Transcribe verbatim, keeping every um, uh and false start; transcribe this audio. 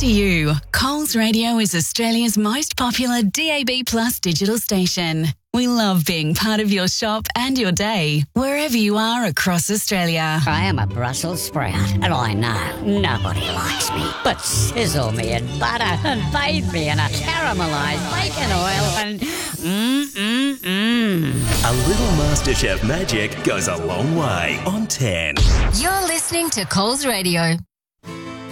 to you. Coles Radio is Australia's most popular D A B Plus digital station. We love being part of your shop and your day, wherever you are across Australia. I am a Brussels sprout, and I know nobody likes me. But sizzle me in butter and bathe me in a caramelised bacon oil and mmm-mmm-mmm. A little MasterChef magic goes a long way on ten. You're listening to Coles Radio.